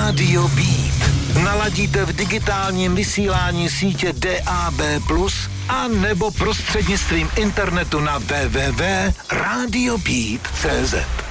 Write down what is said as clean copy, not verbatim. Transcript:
Rádio Beat. Naladíte v digitálním vysílání sítě DAB+, a nebo prostřednictvím internetu na www.radiobeat.cz.